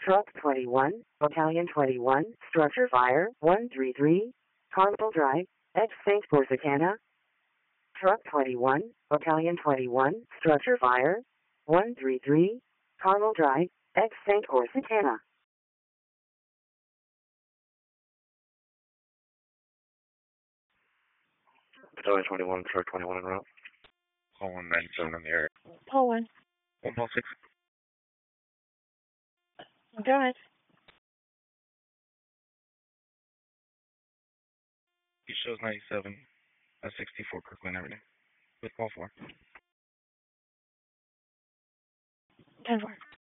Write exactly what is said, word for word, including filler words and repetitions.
Truck twenty-one, Battalion twenty-one, structure fire, one three three, Carmel Drive, ex Saint Corsicana. Truck twenty-one, Battalion twenty-one, structure fire, one three three, Carmel Drive, ex Saint Corsicana. Battalion twenty-one, truck twenty-one en route. Call one ninety-seven in the area. Call one. One call six. Go ahead. He shows ninety-seven, uh, sixty-four Kirkland Avenue. With call four. ten four.